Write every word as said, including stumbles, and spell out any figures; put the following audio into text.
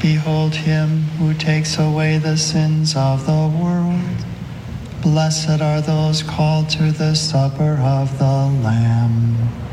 Behold him who takes away the sins of the world. Blessed are those called to the supper of the Lamb.